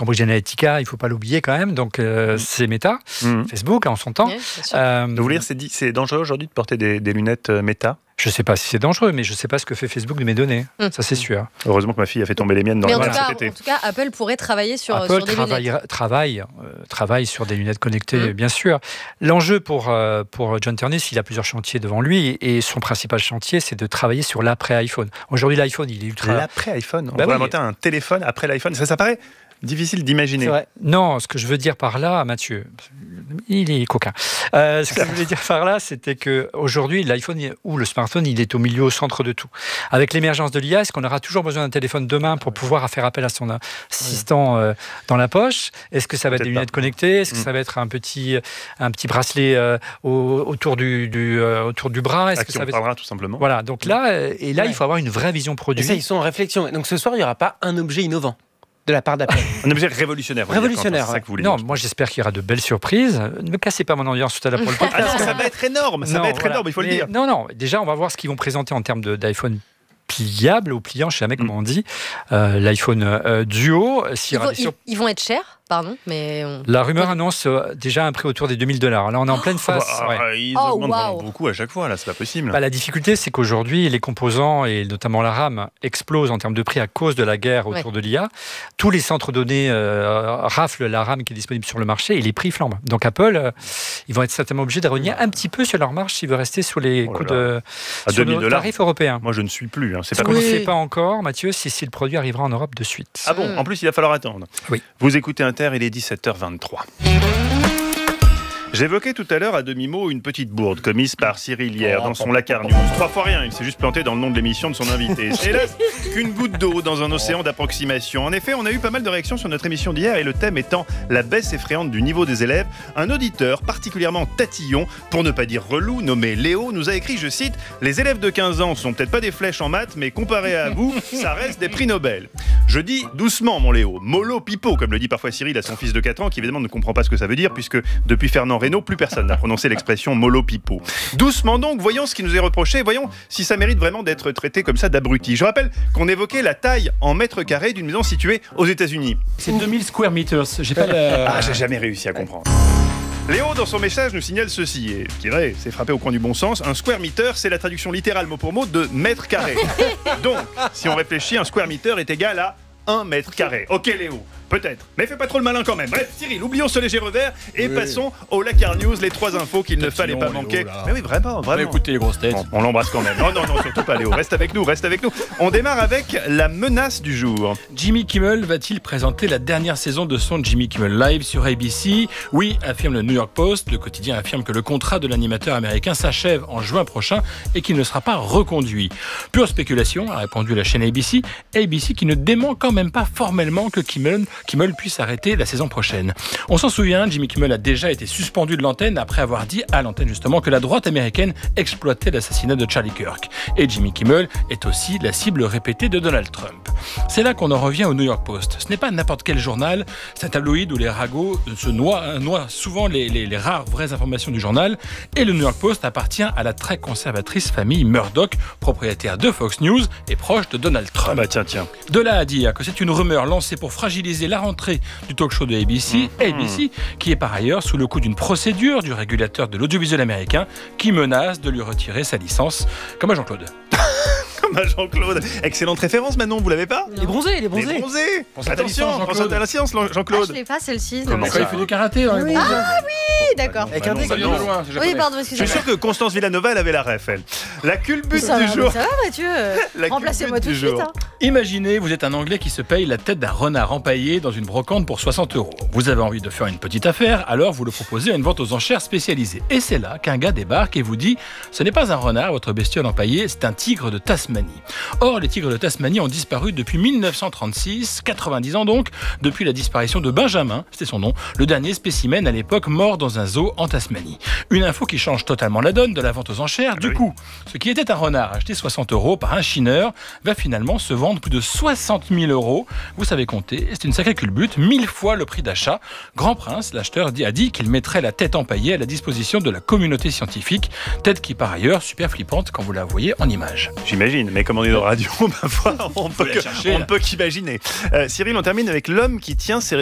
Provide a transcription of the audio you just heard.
Cambridge Analytica, il ne faut pas l'oublier quand même. Donc, c'est Meta, Facebook en son temps. Oui, Vous voulez dire c'est dangereux aujourd'hui de porter des lunettes Meta ? Je ne sais pas si c'est dangereux, mais je ne sais pas ce que fait Facebook de mes données. Ça, c'est sûr. Heureusement que ma fille a fait tomber les miennes dans Mais la en main tout, cet été. en tout cas, Apple pourrait travailler sur des lunettes. Travaille sur des lunettes connectées, bien sûr. L'enjeu pour John Ternus, il a plusieurs chantiers devant lui, et son principal chantier, c'est de travailler sur l'après-iPhone. Aujourd'hui, l'iPhone, il est ultra... L'après-iPhone ? On va inventer un téléphone après l'iPhone. Ça paraît difficile d'imaginer. C'est vrai. Non, ce que je veux dire par là, Mathieu, il est coquin. Ce que je voulais dire par là, c'était qu'aujourd'hui, l'iPhone ou le smartphone, il est au milieu, au centre de tout. Avec l'émergence de l'IA, est-ce qu'on aura toujours besoin d'un téléphone demain pour pouvoir faire appel à son assistant dans la poche ? Est-ce que ça va être des lunettes connectées ? Est-ce que ça va être un petit bracelet autour du bras ? Est-ce à que qui ça on parlera tout simplement. Voilà, donc là, il faut avoir une vraie vision produit. Et ça, ils sont en réflexion. Donc ce soir, il n'y aura pas un objet innovant de la part d'Apple. Un objet révolutionnaire. Révolutionnaire, c'est ça que vous voulez Non, dire. moi j'espère qu'il y aura de belles surprises. Ne me cassez pas mon ambiance tout à l'heure pour le podcast. Ah non, ça va être énorme. Ça va être énorme, il faut le dire. Non, déjà on va voir ce qu'ils vont présenter en termes d'iPhone pliable ou pliant, je ne sais jamais comment on dit. L'iPhone Duo. Ils vont être chers, pardon, mais... La rumeur annonce déjà un prix autour des $2000. Là, on est en pleine phase. Ils augmentent beaucoup à chaque fois, là, c'est pas possible. La difficulté, c'est qu'aujourd'hui, les composants, et notamment la RAM, explosent en termes de prix à cause de la guerre autour de l'IA. Tous les centres données raflent la RAM qui est disponible sur le marché et les prix flambent. Donc Apple, ils vont être certainement obligés de revenir un petit peu sur leur marge s'ils veulent rester sous les coûts de tarifs européens. Moi, je ne suis plus. C'est pas qu'on ne sait pas encore, Mathieu, si le produit arrivera en Europe de suite. Ah bon ? En plus, il va falloir attendre. Oui. Vous écoutez Inter, il est 17h23. J'évoquais tout à l'heure à demi-mot une petite bourde commise par Cyril hier dans son Lacar News. 3 fois rien, il s'est juste planté dans le nom de l'émission de son invité. C'est hélas qu'une goutte d'eau dans un océan d'approximation. En effet, on a eu pas mal de réactions sur notre émission d'hier et le thème étant la baisse effrayante du niveau des élèves. Un auditeur particulièrement tatillon, pour ne pas dire relou, nommé Léo, nous a écrit, je cite, « Les élèves de 15 ans sont peut-être pas des flèches en maths, mais comparé à vous, ça reste des prix Nobel. » Je dis doucement, mon Léo, mollo pipo, comme le dit parfois Cyril à son fils de 4 ans, qui évidemment ne comprend pas ce que ça veut dire, puisque depuis Fernand Reynaud, plus personne n'a prononcé l'expression mollo pipo. Doucement donc, voyons ce qui nous est reproché, voyons si ça mérite vraiment d'être traité comme ça d'abruti. Je rappelle qu'on évoquait la taille en mètres carrés d'une maison située aux États-Unis. C'est 2000 square meters. J'ai jamais réussi à comprendre. Léo, dans son message, nous signale ceci, et je dirais, c'est frappé au coin du bon sens, un square meter, c'est la traduction littérale mot pour mot de mètre carré. Donc, si on réfléchit, un square meter est égal à 1 mètre carré. Ok Léo, peut-être, mais fais pas trop le malin quand même. Bref, Cyril, oublions ce léger revers et passons au Lacar News, les 3 infos qu'il ne fallait pas manquer. Mais oui, vraiment. Écoutez les grosses têtes. Bon, on l'embrasse quand même. Non, surtout pas Léo, reste avec nous. On démarre avec la menace du jour. Jimmy Kimmel va-t-il présenter la dernière saison de son Jimmy Kimmel Live sur ABC ? Oui, affirme le New York Post. Le quotidien affirme que le contrat de l'animateur américain s'achève en juin prochain et qu'il ne sera pas reconduit. Pure spéculation, a répondu la chaîne ABC. ABC qui ne dément quand même pas formellement que Kimmel puisse arrêter la saison prochaine. On s'en souvient, Jimmy Kimmel a déjà été suspendu de l'antenne après avoir dit à l'antenne justement que la droite américaine exploitait l'assassinat de Charlie Kirk. Et Jimmy Kimmel est aussi la cible répétée de Donald Trump. C'est là qu'on en revient au New York Post. Ce n'est pas n'importe quel journal, c'est un tabloïd où les ragots se noient souvent les rares vraies informations du journal. Et le New York Post appartient à la très conservatrice famille Murdoch, propriétaire de Fox News et proche de Donald Trump. Ah bah tiens. De là à dire que c'est une rumeur lancée pour fragiliser la rentrée du talk show de ABC, ABC, qui est par ailleurs sous le coup d'une procédure du régulateur de l'audiovisuel américain qui menace de lui retirer sa licence, comme à Jean-Claude. Comme à Jean-Claude. Excellente référence, Manon, vous l'avez pas ? Les bronzés. Attention, pense à la science, Jean-Claude. Je l'ai pas celle-ci. Comment Quand il fait du karaté, hein, Oui, d'accord. Avec un ça vient de loin, c'est Oui, japonais. pardon, Je suis excusez-moi. sûr que Constance Villanova, elle avait la ref, elle. La culbute Ça du va, jour. ça va, Mathieu. La Remplacez-moi tout de culbute du suite. jour. Imaginez, vous êtes un Anglais qui se paye la tête d'un renard empaillé dans une brocante pour 60 €. Vous avez envie de faire une petite affaire, alors vous le proposez à une vente aux enchères spécialisée. Et c'est là qu'un gars débarque et vous dit « Ce n'est pas un renard, votre bestiole empaillée, c'est un tigre de Tasmanie. » Or, les tigres de Tasmanie ont disparu depuis 1936, 90 ans donc, depuis la disparition de Benjamin, c'était son nom, le dernier spécimen à l'époque mort dans un zoo en Tasmanie. Une info qui change totalement la donne de la vente aux enchères. Du coup, ce qui était un renard acheté 60 € par un chineur va finalement se vendre plus de 60 000 €. Vous savez compter, c'est une sacrée culbute, 1000 fois le prix d'achat. Grand Prince, l'acheteur, a dit qu'il mettrait la tête empaillée à la disposition de la communauté scientifique, tête qui par ailleurs super flippante quand vous la voyez en image. J'imagine, mais comme on est dans radio, on ne peut qu'imaginer. Cyril, on termine avec l'homme qui tient ses